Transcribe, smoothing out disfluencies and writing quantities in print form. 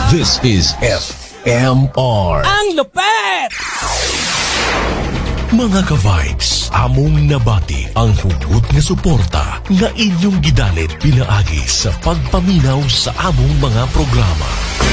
This is FMR. Ang lupet! Mga ka-vibes, among nabati ang hugot nga suporta nga inyong gidalit pinaagi sa pagpaminaw sa among mga programa.